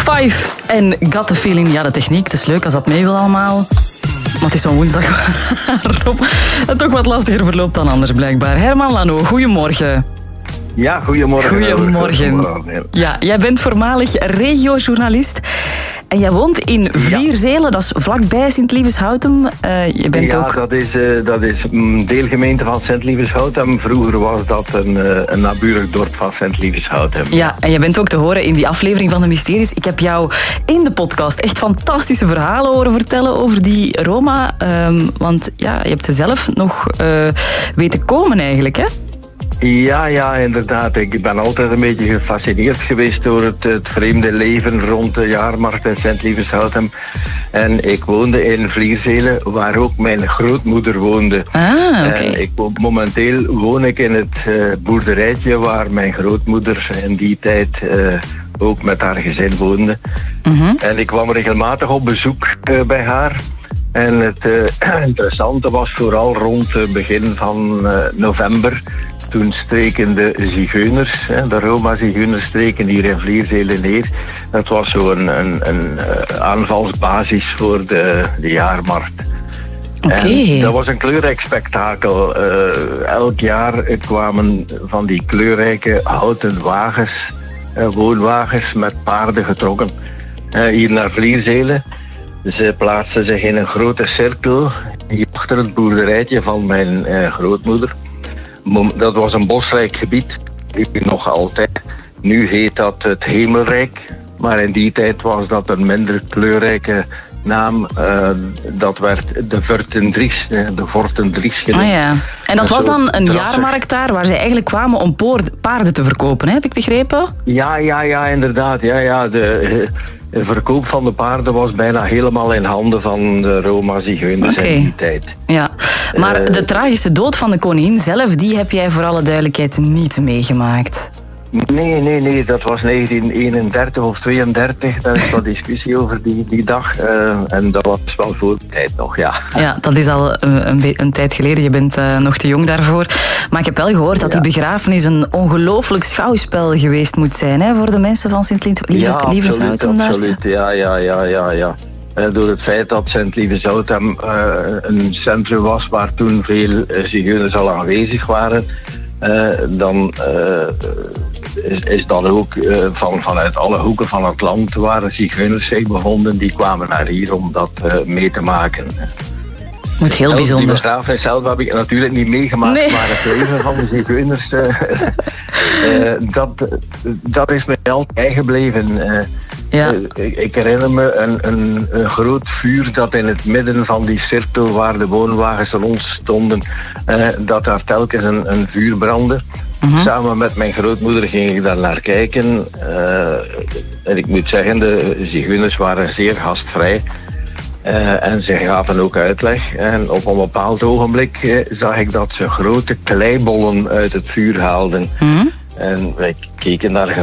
Five en Got the Feeling. Ja, de techniek, het is leuk als dat mee wil allemaal. Maar het is zo'n woensdag waarop het toch wat lastiger verloopt dan anders blijkbaar. Herman Lano, goedemorgen. Ja, goedemorgen. Goedemorgen. Ja, jij bent voormalig regiojournalist. En jij woont in Vlierzelen, dat is vlakbij Sint-Lievens-Houtem. Je bent ja, ook... dat is een deelgemeente van Sint-Lievens-Houtem. Vroeger was dat een naburig dorp van Sint-Lievens-Houtem. Ja, en je bent ook te horen in die aflevering van de Mysteries. Ik heb jou in de podcast echt fantastische verhalen horen vertellen over die Roma. Want ja, je hebt ze zelf nog weten komen eigenlijk, hè? Ja, inderdaad. Ik ben altijd een beetje gefascineerd geweest door het vreemde leven rond de jaarmarkt in Sint-Lievens-Houtem. En ik woonde in Vlierzelen, waar ook mijn grootmoeder woonde. En momenteel woon ik in het boerderijtje waar mijn grootmoeder in die tijd ook met haar gezin woonde. Mm-hmm. En ik kwam regelmatig op bezoek bij haar. En het interessante was vooral rond het begin van november. Toen streken de zigeuners, de Roma-zigeuners, streken hier in Vlierzelen neer. Dat was zo'n een aanvalsbasis voor de jaarmarkt. En dat was een kleurrijk spektakel. Elk jaar kwamen van die kleurrijke houten wagens, woonwagens met paarden getrokken, hier naar Vlierzelen. Ze plaatsten zich in een grote cirkel hier achter het boerderijtje van mijn grootmoeder. Dat was een bosrijk gebied, nu nog altijd. Nu heet dat het Hemelrijk, maar in die tijd was dat een minder kleurrijke naam. Dat werd de Vortendries, de Vortendries genoemd. Oh ja. En dat was dan een jaarmarkt daar waar zij eigenlijk kwamen om paarden te verkopen, heb ik begrepen? Ja, inderdaad. Ja. De verkoop van de paarden was bijna helemaal in handen van de Roma-zigeuners in die tijd. Ja, maar de tragische dood van de koningin zelf, die heb jij voor alle duidelijkheid niet meegemaakt. Nee, dat was 1931 of 32. Daar is wat discussie over die dag. En dat was wel voor de tijd nog, ja. Ja, dat is al een tijd geleden. Je bent nog te jong daarvoor. Maar ik heb wel gehoord dat die begrafenis een ongelooflijk schouwspel geweest moet zijn, hè, voor de mensen van Sint-Lievens-Houtem. Ja, absoluut. Ja. Door het feit dat Sint-Lievens-Houtem een centrum was waar toen veel zigeuners al aanwezig waren, dan is dat ook vanuit alle hoeken van het land waar zigeuners zich bevonden, die kwamen naar hier om dat mee te maken. Moet heel bijzonder. Die begrafenis zelf heb ik natuurlijk niet meegemaakt, maar het leven van de zigeuners, dat is mij altijd bijgebleven. Ja. Ik herinner me een groot vuur dat in het midden van die cirkel waar de woonwagens rond stonden, dat daar telkens een vuur brandde. Mm-hmm. Samen met mijn grootmoeder ging ik daar naar kijken. En ik moet zeggen, de zigeuners waren zeer gastvrij. En ze gaven ook uitleg. En op een bepaald ogenblik zag ik dat ze grote kleibollen uit het vuur haalden. Mm-hmm. En wij keken daar